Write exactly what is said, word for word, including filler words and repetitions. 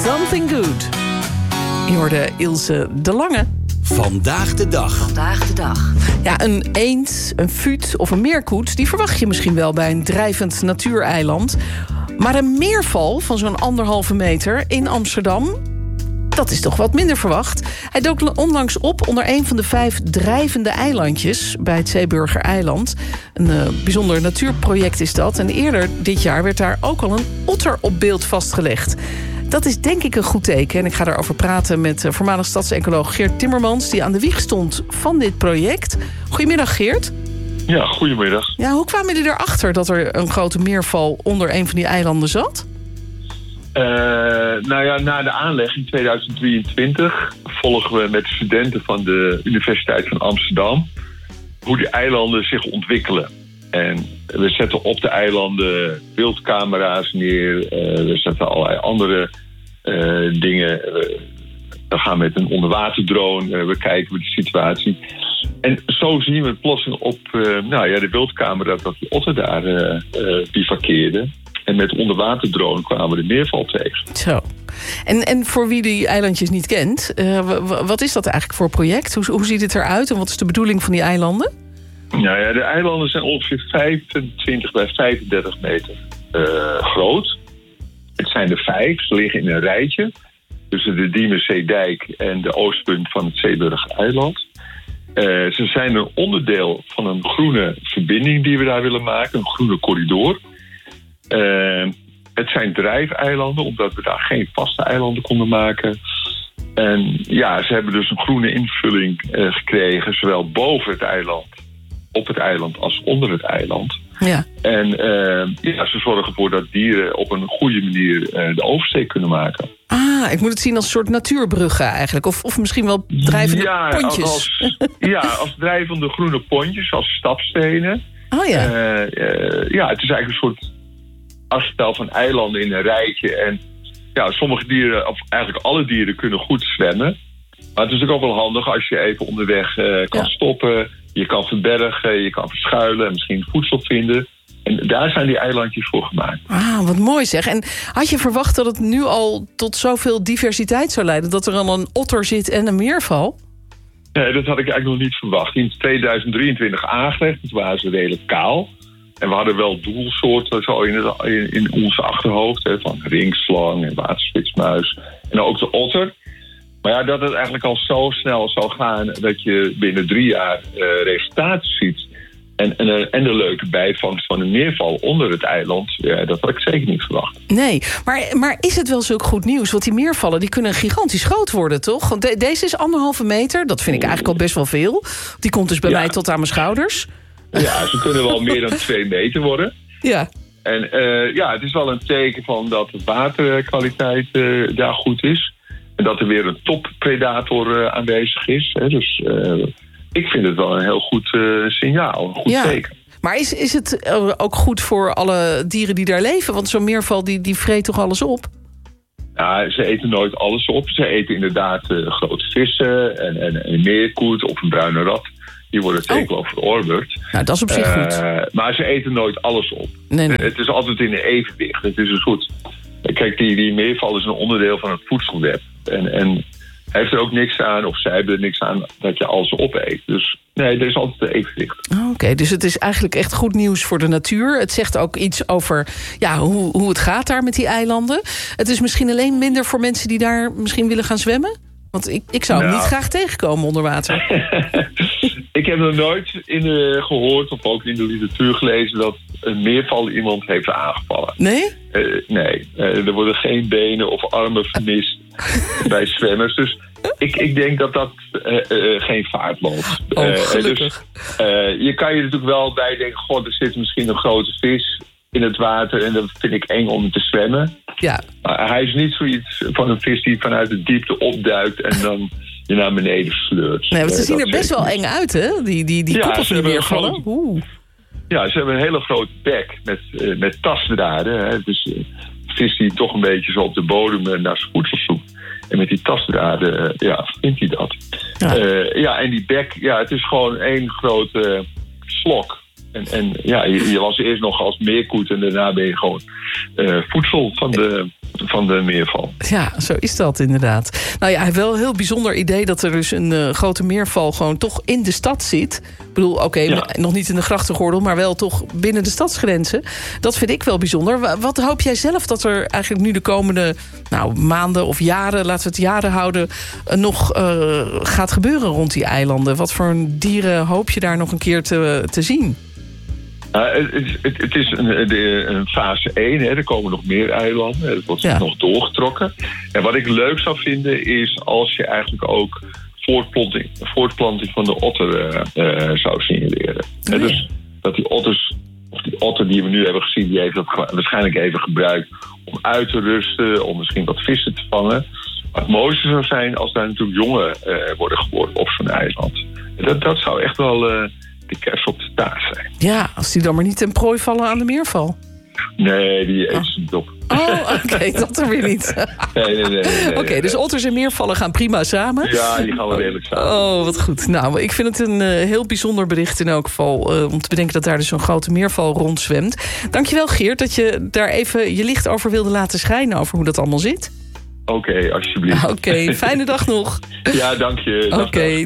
Something Good. Je hoorde Ilse de Lange. Vandaag de dag. Vandaag de dag. Ja, een eend, een fuut of een meerkoet, die verwacht je misschien wel bij een drijvend natuureiland. Maar een meerval van zo'n anderhalve meter in Amsterdam, dat is toch wat minder verwacht. Hij dook onlangs op onder een van de vijf drijvende eilandjes bij het Zeeburger Eiland. Een uh, bijzonder natuurproject is dat. En eerder dit jaar werd daar ook al een otter op beeld vastgelegd. Dat is denk ik een goed teken. En ik ga daarover praten met uh, voormalig stadsecoloog Geert Timmermans, die aan de wieg stond van dit project. Goedemiddag, Geert. Ja, goedemiddag. Ja, hoe kwamen jullie erachter dat er een grote meerval onder een van die eilanden zat? Uh, nou ja, na de aanleg in tweeduizend drieëntwintig volgen we met studenten van de Universiteit van Amsterdam hoe die eilanden zich ontwikkelen. En we zetten op de eilanden beeldcamera's neer. Uh, we zetten allerlei andere uh, dingen. We, we gaan met een onderwaterdrone. Uh, we kijken naar de situatie. En zo zien we plotseling op uh, nou ja, de beeldcamera dat die otter daar uh, uh, bivakkeerde. En met onderwaterdrone kwamen we de meerval tegen. Zo. En, en voor wie die eilandjes niet kent, uh, w- wat is dat eigenlijk voor project? Hoe, hoe ziet het eruit en wat is de bedoeling van die eilanden? Nou ja, de eilanden zijn ongeveer vijfentwintig bij vijfendertig meter uh, groot. Het zijn er vijf, ze liggen in een rijtje tussen de Diemerzeedijk en de oostpunt van het Zeeburger Eiland. Uh, ze zijn een onderdeel van een groene verbinding die we daar willen maken, een groene corridor. Uh, het zijn drijfeilanden, omdat we daar geen vaste eilanden konden maken. En ja, ze hebben dus een groene invulling uh, gekregen, zowel boven het eiland, op het eiland als onder het eiland. Ja. En uh, ja, ze zorgen ervoor dat dieren op een goede manier uh, de oversteek kunnen maken. Ah, ik moet het zien als een soort natuurbruggen eigenlijk. Of, of misschien wel drijvende ja, pontjes. Als, ja, als drijvende groene pontjes, als stapstenen. Oh ja. Uh, uh, ja, het is eigenlijk een soort afspel van eilanden in een rijtje. En ja, sommige dieren, of eigenlijk alle dieren, kunnen goed zwemmen. Maar het is ook wel handig als je even onderweg uh, kan ja. stoppen. Je kan verbergen, je kan verschuilen en misschien voedsel vinden. En daar zijn die eilandjes voor gemaakt. Ah, wat mooi zeg. En had je verwacht dat het nu al tot zoveel diversiteit zou leiden? Dat er al een otter zit en een meerval? Nee, dat had ik eigenlijk nog niet verwacht. In tweeduizend drieëntwintig aangelegd, toen waren ze redelijk kaal. En we hadden wel doelsoorten zo in, het, in, in onze achterhoofd. Hè, van ringslang en waterspitsmuis. En ook de otter. Maar ja, dat het eigenlijk al zo snel zou gaan dat je binnen drie jaar uh, resultaten ziet. En, en, en de leuke bijvangst van een meerval onder het eiland, ja, dat had ik zeker niet verwacht. Nee, maar, maar is het wel zulk goed nieuws? Want die meervallen die kunnen gigantisch groot worden, toch? Want de, deze is anderhalve meter, dat vind ik eigenlijk al best wel veel. Die komt dus bij ja. mij tot aan mijn schouders. Ja, ze kunnen wel meer dan twee meter worden. Ja. En uh, ja, het is wel een teken van dat de waterkwaliteit uh, daar goed is. En dat er weer een toppredator uh, aanwezig is. Hè. Dus uh, ik vind het wel een heel goed uh, signaal, een goed ja. teken. Maar is, is het ook goed voor alle dieren die daar leven? Want zo'n meerval die, die vreet toch alles op? Ja, ze eten nooit alles op. Ze eten inderdaad uh, grote vissen en, en een meerkoet of een bruine rat. Die worden zeker wel verorberd. Nou, dat is op zich uh, goed. Maar ze eten nooit alles op. Nee, nee. Het is altijd in een evenwicht. Het is een soort... Kijk, die, die meerval is een onderdeel van het voedselweb. En, en hij heeft er ook niks aan, of zij hebben er niks aan, dat je alles opeet. Dus nee, er is altijd een evenwicht. Oké, okay, dus het is eigenlijk echt goed nieuws voor de natuur. Het zegt ook iets over ja, hoe, hoe het gaat daar met die eilanden. Het is misschien alleen minder voor mensen die daar misschien willen gaan zwemmen? Want ik, ik zou hem nou. niet graag tegenkomen onder water. Ik heb nog nooit in de, gehoord, of ook in de literatuur gelezen, dat een meerval iemand heeft aangevallen. Nee? Uh, nee, uh, er worden geen benen of armen vermist bij zwemmers. Dus ik, ik denk dat dat uh, uh, geen vaart loopt. Oh, uh, gelukkig. Dus, uh, je kan je natuurlijk wel bij denken, god, er zit misschien een grote vis in het water en dat vind ik eng om te zwemmen. Ja. Maar hij is niet zoiets van een vis die vanuit de diepte opduikt en dan je naar beneden sleurt. Nee, want ze zien er best wel eng uit, hè? Die, die, die ja, koppen van die meervallen. Oeh. Ja, ze hebben een hele grote bek met, uh, met tasdraden. Hè. Dus uh, vis die toch een beetje zo op de bodem uh, naar zijn voedsel zoekt. En met die tasdraden, uh, ja, vindt hij dat. Ja. Uh, ja, en die bek, ja, het is gewoon één grote uh, slok. En, en ja, je, je was eerst nog als meerkoet en daarna ben je gewoon uh, voedsel van de, van de meerval. Ja, zo is dat inderdaad. Nou ja, wel een heel bijzonder idee dat er dus een uh, grote meerval gewoon toch in de stad zit. Ik bedoel, oké, okay, ja. nog niet in de grachtengordel, maar wel toch binnen de stadsgrenzen. Dat vind ik wel bijzonder. Wat hoop jij zelf dat er eigenlijk nu de komende nou, maanden of jaren, laten we het jaren houden, uh, nog uh, gaat gebeuren rond die eilanden? Wat voor dieren hoop je daar nog een keer te, te zien? Uh, het, het, het is een, de, een fase één, hè. Er komen nog meer eilanden. Het wordt ja. nog doorgetrokken. En wat ik leuk zou vinden is als je eigenlijk ook voortplanting, voortplanting van de otter uh, uh, zou signaleren. Oh, ja. Dus dat die otters, of die otter die we nu hebben gezien, die heeft dat waarschijnlijk even gebruikt om uit te rusten, om misschien wat vissen te vangen. Maar het mooiste zou zijn als daar natuurlijk jongen uh, worden geboren op zo'n eiland. Dat, dat zou echt wel Uh, de kers op de taart zijn. Ja, als die dan maar niet ten prooi vallen aan de meerval. Nee, die eet ze niet op. Oh, oké, okay, dat er weer niet. Nee, nee, nee. nee, nee oké, okay, dus otters en meervallen gaan prima samen. Ja, die gaan wel redelijk samen. Oh, wat goed. Nou, ik vind het een uh, heel bijzonder bericht in elk geval. Uh, om te bedenken dat daar dus zo'n grote meerval rondzwemt. Dankjewel, Geert, dat je daar even je licht over wilde laten schijnen over hoe dat allemaal zit. Oké, okay, alsjeblieft. Oké, okay, fijne dag nog. Ja, dank je. Oké. Okay.